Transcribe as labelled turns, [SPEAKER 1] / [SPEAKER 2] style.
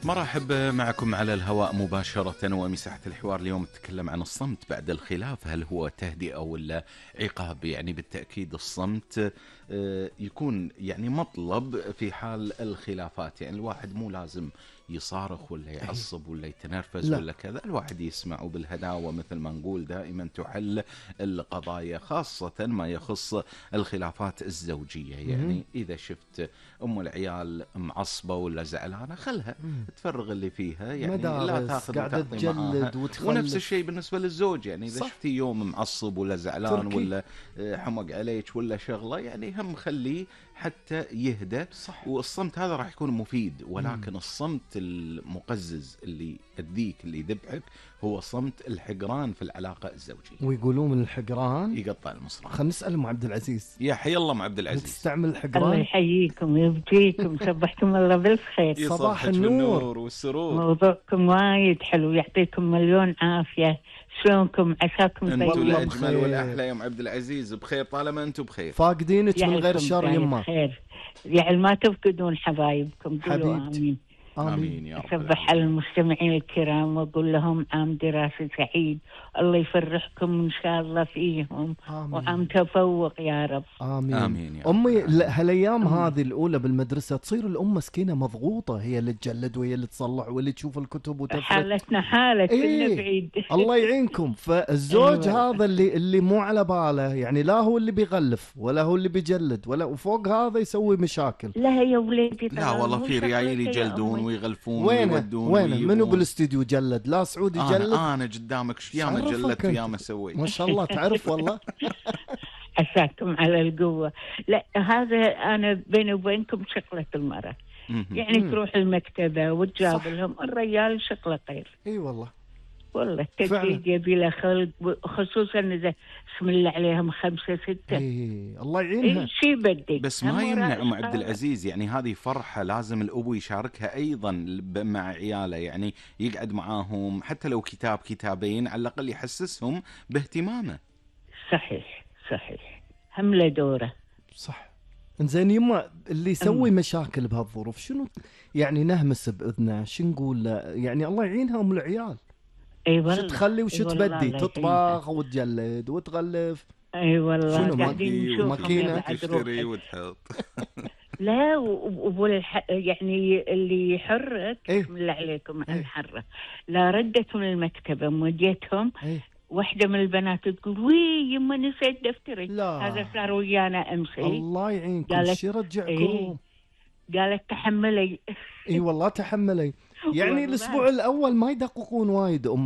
[SPEAKER 1] مرحب معكم على الهواء مباشرة ومساحة الحوار. اليوم نتكلم عن الصمت بعد الخلاف، هل هو تهدئة ولا عقاب؟ يعني بالتأكيد الصمت يكون يعني مطلب في حال الخلافات. يعني الواحد مو لازم يصارخ ولا يعصب ولا يتنرفز
[SPEAKER 2] لا.
[SPEAKER 1] ولا كذا، الواحد يسمع وبالهداوة مثل ما نقول دائما تحل القضايا، خاصة ما يخص الخلافات الزوجية. يعني إذا شفت أم العيال معصبة ولا زعلانة خلها تفرغ اللي فيها، يعني لا
[SPEAKER 2] مدارس
[SPEAKER 1] تاخذ
[SPEAKER 2] قاعدة
[SPEAKER 1] وتعطي معاها.
[SPEAKER 2] تجلد
[SPEAKER 1] ونفس
[SPEAKER 2] وتخلف.
[SPEAKER 1] الشيء بالنسبة للزوج، يعني إذا
[SPEAKER 2] صح.
[SPEAKER 1] شفتي يوم معصب ولا زعلان
[SPEAKER 2] تركي.
[SPEAKER 1] ولا حمق عليك ولا شغلة، يعني هم خليه حتى يهدى.
[SPEAKER 2] صح.
[SPEAKER 1] والصمت هذا راح يكون مفيد، ولكن الصمت المقزز اللي يأذيك اللي يذبحك هو صمت الحقران في العلاقة الزوجية.
[SPEAKER 2] ويقولون من الحقران
[SPEAKER 1] يقطع المصران.
[SPEAKER 2] خلينا نسأل ام عبد العزيز،
[SPEAKER 1] يا حي الله ام عبد
[SPEAKER 2] هل
[SPEAKER 1] العزيز.
[SPEAKER 2] تستعمل
[SPEAKER 3] الله
[SPEAKER 2] الحقران؟
[SPEAKER 3] يحييكم ويبقيكم، صبحكم الله بالخير.
[SPEAKER 2] صباح
[SPEAKER 1] يصبحك
[SPEAKER 2] النور.
[SPEAKER 1] بالنور والسرور.
[SPEAKER 3] موضوعكم وايد حلو، يعطيكم مليون عافية. شلونكم؟ عساكم
[SPEAKER 1] انتوا
[SPEAKER 2] والله
[SPEAKER 3] طيبين.
[SPEAKER 1] الاجمل
[SPEAKER 2] بخير.
[SPEAKER 1] والاحلى يا ام عبد العزيز، بخير طالما انتم بخير.
[SPEAKER 2] فاقدينك من غير شر يما.
[SPEAKER 3] خير، يعني ما تفقدون حبايبكم. قولوا
[SPEAKER 2] حبيبتي.
[SPEAKER 3] آمين.
[SPEAKER 1] امين يا رب
[SPEAKER 3] أصبح على
[SPEAKER 1] العالمين.
[SPEAKER 3] المستمعين الكرام وأقول لهم عام دراسي سعيد، الله يفرحكم إن شاء الله فيهم.
[SPEAKER 2] آمين.
[SPEAKER 3] وعام تفوق يا رب.
[SPEAKER 2] آمين.
[SPEAKER 1] آمين يا رب
[SPEAKER 2] أمي
[SPEAKER 1] العالمين.
[SPEAKER 2] هالأيام هذه الأولى بالمدرسة تصير الأم مسكينة مضغوطة، هي اللي تجلد وهي اللي تصلح واللي تشوف الكتب وتفرق.
[SPEAKER 3] حالتنا حالة كنا
[SPEAKER 2] إيه.
[SPEAKER 3] بعيد.
[SPEAKER 2] الله يعينكم. فالزوج
[SPEAKER 3] أيوة.
[SPEAKER 2] هذا اللي مو على باله، يعني لا هو اللي بيغلف ولا هو اللي بيجلد ولا، وفوق هذا يسوي مشاكل.
[SPEAKER 3] لا يا وليدي،
[SPEAKER 1] لا والله في ريايل يجلدون ويغلفون ويودون
[SPEAKER 2] وينه منو
[SPEAKER 1] ويجيبون.
[SPEAKER 2] بالاستديو جلد؟ لا سعودي جلد.
[SPEAKER 1] انا قدامك ياما
[SPEAKER 2] عرفك
[SPEAKER 1] جلدت
[SPEAKER 2] أنت.
[SPEAKER 1] وياما سويت.
[SPEAKER 2] ما شاء الله تعرف والله.
[SPEAKER 3] عساكم على القوة. لا هذا أنا بيني وبينكم شغلة المرأة، يعني تروح المكتبة وتجاب
[SPEAKER 2] صح.
[SPEAKER 3] لهم، الرجال شغله غير.
[SPEAKER 2] اي والله.
[SPEAKER 3] والله
[SPEAKER 2] فعلا.
[SPEAKER 3] التدقيق يبي له خلق، خصوصا إذا بسم الله عليهم 5 6.
[SPEAKER 2] اي الله يعينها.
[SPEAKER 3] شي بدك.
[SPEAKER 1] بس ما يمنع ام عبد العزيز، يعني هذه فرحة لازم الابو يشاركها ايضا مع عياله، يعني يقعد معاهم حتى لو كتاب كتابين على الاقل يحسسهم باهتمامه.
[SPEAKER 3] صحيح صحيح، هم له دوره.
[SPEAKER 2] صح. انزين يما اللي يسوي مشاكل بهالظروف شنو يعني؟ نهمس باذنه شو نقول له؟ يعني الله يعينها ام العيال.
[SPEAKER 3] اي والله.
[SPEAKER 2] شو تخلي وشو
[SPEAKER 3] أي والله
[SPEAKER 2] تبدي؟
[SPEAKER 3] الله
[SPEAKER 2] تطبخ وتجلد وتغلف.
[SPEAKER 3] اي والله.
[SPEAKER 2] شنو
[SPEAKER 3] قاعدين نشوفهم
[SPEAKER 2] ماكينة
[SPEAKER 3] بعد
[SPEAKER 1] تشتري
[SPEAKER 3] روحك.
[SPEAKER 1] وتحط.
[SPEAKER 3] لا يعني اللي يحرك
[SPEAKER 2] إيه؟
[SPEAKER 3] بسم الله عليكم على
[SPEAKER 2] إيه؟
[SPEAKER 3] الحرة. لا ردت من المكتبة موديتهم،
[SPEAKER 2] إيه؟
[SPEAKER 3] واحدة من البنات تقول وي يما نسيت دفتري.
[SPEAKER 2] لا.
[SPEAKER 3] هذا صار ويانا أمس.
[SPEAKER 2] الله يعينكم.
[SPEAKER 3] قالت
[SPEAKER 2] شي رجعكم.
[SPEAKER 3] إيه؟ قالت تحملي.
[SPEAKER 2] اي والله تحملي. يعني
[SPEAKER 3] والله.
[SPEAKER 2] الاسبوع الاول ما يدققون وايد